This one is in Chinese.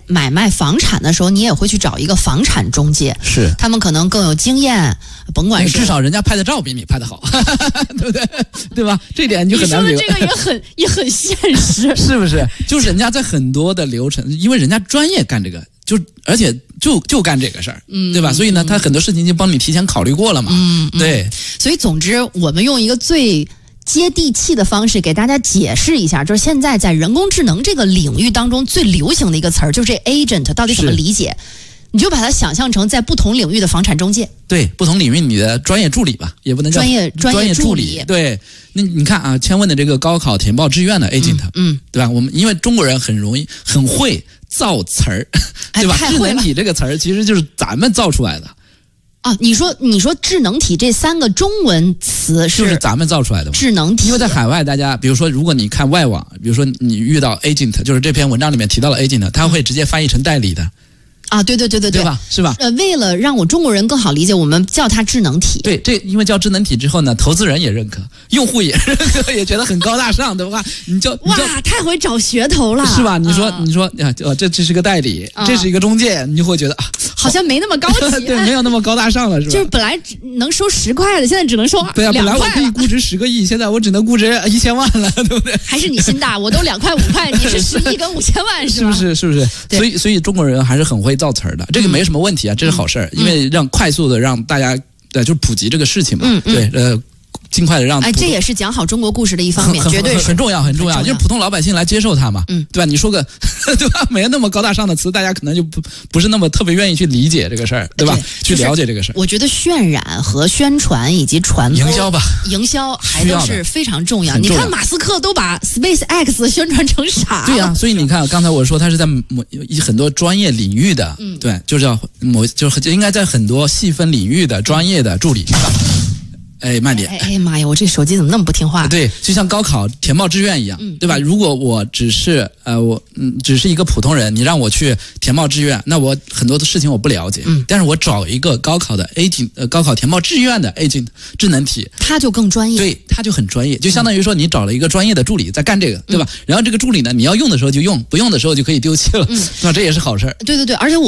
买卖房产的时候，你也会去找一个房产中介， 是他们可能更有经验，甭管是至少人家拍的照比你拍的好，对不对？对吧？这点你就很难明白。 你说的这个也很现实， 是不是？就是人家在很多的流程，因为人家专业干这个，而且就干这个事儿，对吧？所以呢，他很多事情就帮你提前考虑过了嘛，对。 所以总之，我们用一个最接地气的方式给大家解释一下，就是现在在人工智能这个领域当中最流行的一个词儿，就是这 agent 到底怎么理解？你就把它想象成在不同领域的房产中介， 对，不同领域你的专业助理吧，也不能叫专业助理。 对，那你看啊，千问的这个高考填报志愿的 agent，对吧？我们因为中国人很会造词儿，对吧？智能体这个词儿其实就是咱们造出来的。 啊，你说智能体这3个中文词就是咱们造出来的智能体， 因为在海外，大家比如说，如果你看外网，比如说你遇到 agent， 就是这篇文章里面提到了 agent， 他会直接翻译成代理的。 啊，对吧？是吧？ 为了让我中国人更好理解，我们叫它智能体。 对，这因为叫智能体之后呢，投资人也认可，用户也认可，也觉得很高大上，对吧？ 哇，太会找噱头了， 是吧？你说呀，这是个代理，这是一个中介，你就会觉得啊， 好像没那么高级， 对，没有那么高大上了，是吧？ 就是本来能收10块的，现在只能收2块。 对啊，本来我可以估值10个亿，现在我只能估值1000万了，对不对？ 还是你心大，我都2块5块，你是10亿跟5000万，是吧？ 是不是？所以中国人还是很会造词儿的，这个没什么问题啊，这是好事儿，因为快速的让大家就是普及这个事情嘛，对，尽快的让这也是讲好中国故事的一方面，绝对是很重要，就是普通老百姓来接受它嘛，对吧？你说个对吧，没那么高大上的词，大家可能就不是那么特别愿意去理解这个事儿，对吧？去了解这个事儿。 我觉得渲染和宣传以及传播、营销还都是非常重要。你看马斯克都把 SpaceX 宣传成啥？ 对呀，所以你看刚才我说他是在很多专业领域的，对，就是应该在很多细分领域的专业的助理。哎，慢点！ 哎妈呀，我这手机怎么那么不听话？ 对，就像高考填报志愿一样，对吧？如果我只是只是一个普通人，你让我去填报志愿，那我很多的事情我不了解。但是我找一个高考的 agent， 高考填报志愿的 agent 智能体， 他就更专业。 对，他就很专业，就相当于说你找了一个专业的助理在干这个，对吧？然后这个助理呢，你要用的时候就用，不用的时候就可以丢弃了，对吧？这也是好事儿。 对，而且